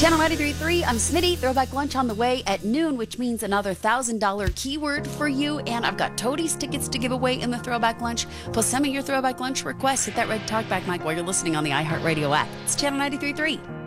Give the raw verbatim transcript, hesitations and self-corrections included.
Channel ninety-three point three, I'm Smitty. Throwback Lunch on the way at noon, which means another one thousand dollars keyword for you. And I've got Toadies tickets to give away in the Throwback Lunch. Plus, send me your Throwback Lunch request. Hit that red talkback mic while you're listening on the iHeartRadio app. It's Channel ninety-three point three.